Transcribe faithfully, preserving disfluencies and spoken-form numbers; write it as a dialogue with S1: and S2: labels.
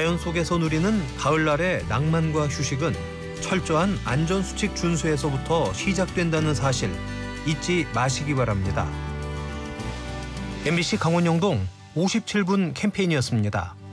S1: 자연 속에서 누리는 가을날의 낭만과 휴식은 철저한 안전수칙 준수에서부터 시작된다는 사실 잊지 마시기 바랍니다. 엠비씨 강원영동 오십칠 분 캠페인이었습니다.